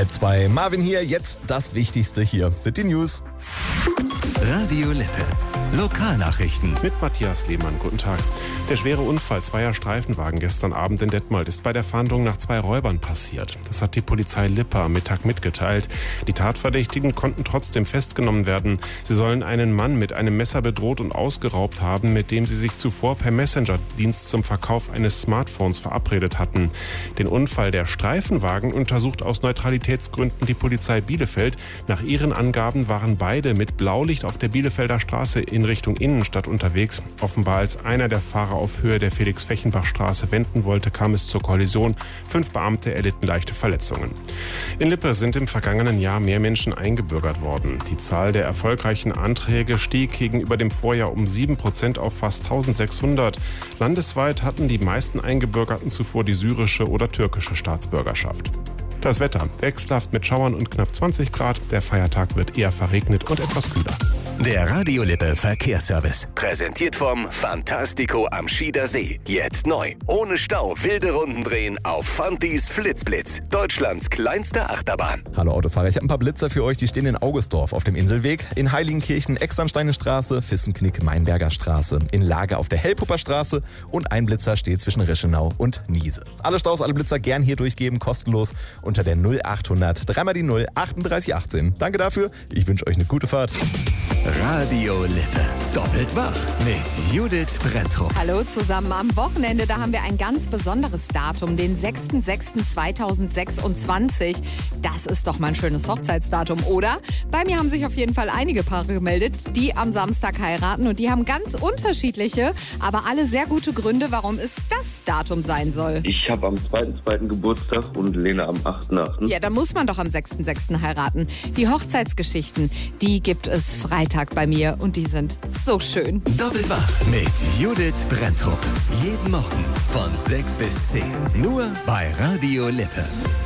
1:30. Marvin hier, jetzt das Wichtigste hier sind die News. Radio Lippe. Lokalnachrichten. Mit Matthias Lehmann, guten Tag. Der schwere Unfall zweier Streifenwagen gestern Abend in Detmold ist bei der Fahndung nach 2 Räubern passiert. Das hat die Polizei Lippe am Mittag mitgeteilt. Die Tatverdächtigen konnten trotzdem festgenommen werden. Sie sollen einen Mann mit einem Messer bedroht und ausgeraubt haben, mit dem sie sich zuvor per Messenger-Dienst zum Verkauf eines Smartphones verabredet hatten. Den Unfall der Streifenwagen untersucht aus Neutralitätsgründen die Polizei Bielefeld. Nach ihren Angaben waren beide mit Blaulicht auf der Bielefelder Straße in Richtung Innenstadt unterwegs. Offenbar als einer der Fahrer auf Höhe der Felix-Fechenbach-Straße wenden wollte, kam es zur Kollision. 5 Beamte erlitten leichte Verletzungen. In Lippe sind im vergangenen Jahr mehr Menschen eingebürgert worden. Die Zahl der erfolgreichen Anträge stieg gegenüber dem Vorjahr um 7% auf fast 1600. Landesweit hatten die meisten Eingebürgerten zuvor die syrische oder türkische Staatsbürgerschaft. Das Wetter wechselhaft mit Schauern und knapp 20 Grad. Der Feiertag wird eher verregnet und etwas kühler. Der Radio Lippe Verkehrsservice. Präsentiert vom Fantastico am Schieder See. Jetzt neu. Ohne Stau wilde Runden drehen auf Fantis Flitzblitz. Deutschlands kleinste Achterbahn. Hallo Autofahrer, ich habe ein paar Blitzer für euch, die stehen in Augustdorf auf dem Inselweg, in Heiligenkirchen Externsteine Straße, Vissenknick Meinberger Straße, in Lage auf der Hellpupper Straße und ein Blitzer steht zwischen Reschenau und Niese. Alle Staus, alle Blitzer gern hier durchgeben, kostenlos unter der 0800 3 die 0 38 18. Danke dafür, ich wünsche euch eine gute Fahrt. Radio Lippe. Doppelt wach mit Judith Brenntrup. Hallo zusammen. Am Wochenende, da haben wir ein ganz besonderes Datum, den 6.6.2026. Das ist doch mal ein schönes Hochzeitsdatum, oder? Bei mir haben sich auf jeden Fall einige Paare gemeldet, die am Samstag heiraten. Und die haben ganz unterschiedliche, aber alle sehr gute Gründe, warum es das Datum sein soll. Ich habe am 2.2. Geburtstag und Lena am 8.8. Ja, dann muss man doch am 6.6. heiraten. Die Hochzeitsgeschichten, die gibt es Freitag bei mir und die sind so schön. Doppelt wach mit Judith Brenntrup. Jeden Morgen von 6 bis 10. Nur bei Radio Lippe.